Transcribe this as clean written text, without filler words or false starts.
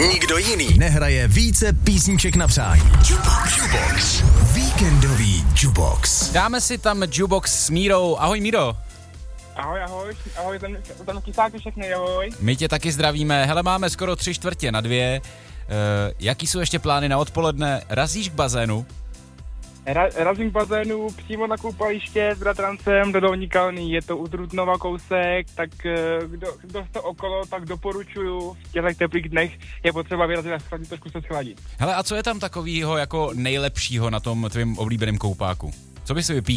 Nikdo jiný nehraje více písniček na přání. Jukebox. Víkendový Jukebox. Dáme si tam Jukebox s Mírou. Ahoj Míro. Ahoj, tam kysáky všechny, ahoj. My tě taky zdravíme. Hele, máme skoro 3:45. Jaký jsou ještě plány na odpoledne? Razíš k bazénu? Razím k bazénu přímo na koupaliště s bratrancem do Dolní Kalny, je to u Trutnova kousek, tak kdo jste okolo, tak doporučuju, v těchto teplých dnech je potřeba vyrazit a trošku se schladit. Hele, a co je tam takového jako nejlepšího na tom tvým oblíbeném koupáku? Co by si vypíchl?